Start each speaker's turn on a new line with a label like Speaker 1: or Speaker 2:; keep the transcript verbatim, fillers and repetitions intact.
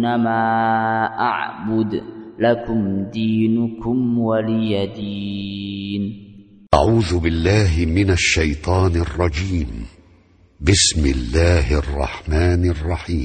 Speaker 1: إنما أعبد لكم دينكم ولي دين.
Speaker 2: أعوذ بالله من الشيطان الرجيم. بسم الله الرحمن الرحيم.